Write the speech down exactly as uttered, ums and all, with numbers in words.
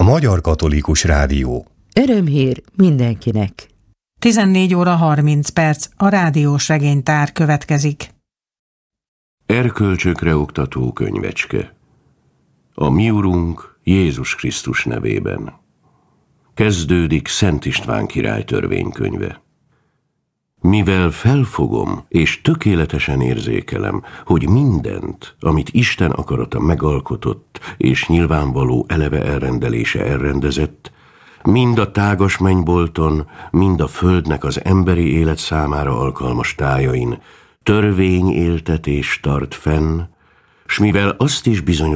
Magyar Katolikus Rádió. Örömhír mindenkinek. tizennégy óra harminc perc, a rádiós regénytár következik. Erkölcsökre oktató könyvecske. A mi Urunk Jézus Krisztus nevében. Kezdődik Szent István király törvénykönyve. Mivel felfogom és tökéletesen érzékelem, hogy mindent, amit Isten akarata megalkotott és nyilvánvaló eleve elrendelése elrendezett, mind a tágas mennybolton, mind a földnek az emberi élet számára alkalmas tájain törvény éltetés tart fenn, s mivel azt is bizonyos